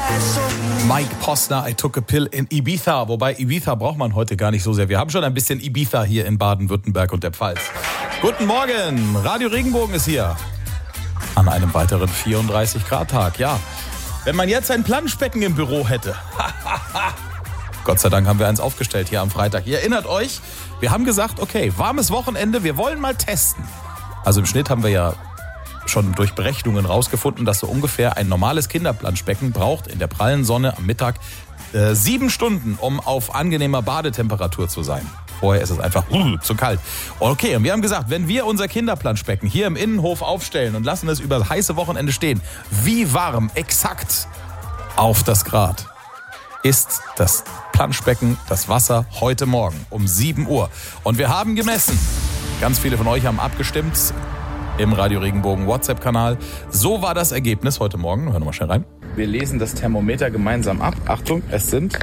Mike Posner, I took a pill in Ibiza. Wobei Ibiza braucht man heute gar nicht so sehr. Wir haben schon ein bisschen Ibiza hier in Baden-Württemberg und der Pfalz. Guten Morgen, Radio Regenbogen ist hier. An einem weiteren 34-Grad-Tag, ja. Wenn man jetzt ein Planschbecken im Büro hätte. Gott sei Dank haben wir eins aufgestellt hier am Freitag. Ihr erinnert euch, wir haben gesagt, okay, warmes Wochenende, wir wollen mal testen. Also im Schnitt haben wir ja schon durch Berechnungen rausgefunden, dass so ungefähr ein normales Kinderplanschbecken braucht in der prallen Sonne am Mittag 7 Stunden, um auf angenehmer Badetemperatur zu sein. Vorher ist es einfach zu kalt. Okay, und wir haben gesagt, wenn wir unser Kinderplanschbecken hier im Innenhof aufstellen und lassen es über das heiße Wochenende stehen, wie warm exakt auf das Grad ist das Planschbecken, das Wasser heute Morgen um 7 Uhr. Und wir haben gemessen. Ganz viele von euch haben abgestimmt im Radio Regenbogen WhatsApp-Kanal. So war das Ergebnis heute Morgen. Hören wir mal schnell rein. Wir lesen das Thermometer gemeinsam ab. Achtung, es sind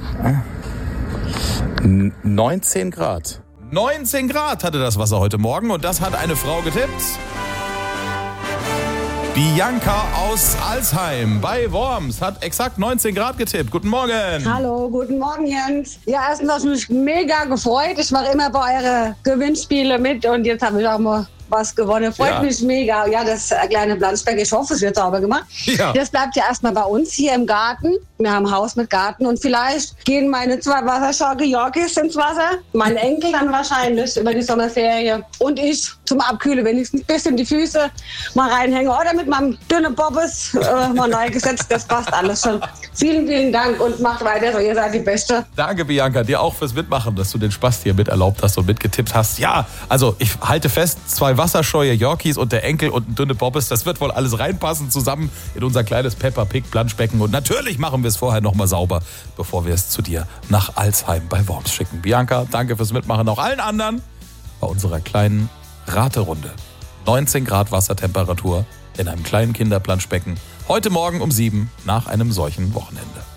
19 Grad. 19 Grad hatte das Wasser heute Morgen und das hat eine Frau getippt. Bianca aus Alsheim bei Worms hat exakt 19 Grad getippt. Guten Morgen. Hallo, guten Morgen, Jens. Ja, erstens habe ich mich mega gefreut. Ich mache immer bei euren Gewinnspiele mit und jetzt habe ich auch mal was gewonnen. Freut mich mega. Ja, das kleine Planschbecken, ich hoffe, es wird sauber gemacht. Ja. Das bleibt ja erstmal bei uns hier im Garten. Wir haben ein Haus mit Garten und vielleicht gehen meine 2 Wasserschaukel Yorkies ins Wasser. Mein Enkel dann wahrscheinlich über die Sommerferie. Und ich zum Abkühlen wenigstens ein bisschen die Füße mal reinhängen. Oder mit meinem dünnen Bobbes mal neu gesetzt. Das passt alles schon. Vielen, vielen Dank und macht weiter so. Ihr seid die Beste. Danke, Bianca. Dir auch fürs Mitmachen, dass du den Spaß hier mit erlaubt hast und mitgetippt hast. Ja, also ich halte fest, 2 wasserscheue Yorkies und der Enkel und ein dünne Bobbes. Das wird wohl alles reinpassen zusammen in unser kleines Peppa Pig Planschbecken. Und natürlich machen wir es vorher nochmal sauber, bevor wir es zu dir nach Alsheim bei Worms schicken. Bianca, danke fürs Mitmachen. Auch allen anderen bei unserer kleinen Raterunde. 19 Grad Wassertemperatur in einem kleinen Kinderplanschbecken. Heute Morgen um 7 nach einem solchen Wochenende.